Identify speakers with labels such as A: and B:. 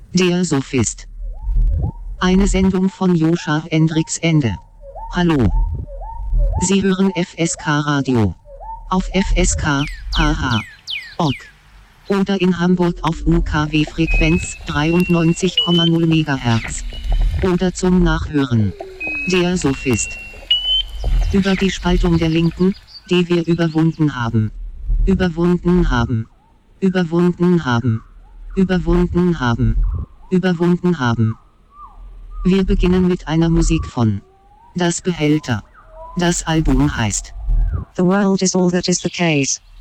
A: Der Sophist. Eine Sendung von Joscha Hendricks Ende. Hallo. Sie hören FSK Radio. Auf FSK, haha. Org. Oder in Hamburg auf UKW-Frequenz 93,0 MHz. Oder zum Nachhören. Der Sophist. Über die Spaltung der Linken, die wir überwunden haben. Überwunden haben. Überwunden haben. Überwunden haben. Überwunden haben. Wir beginnen mit einer Musik von Das Behälter. Das Album heißt
B: The World is All That Is the Case.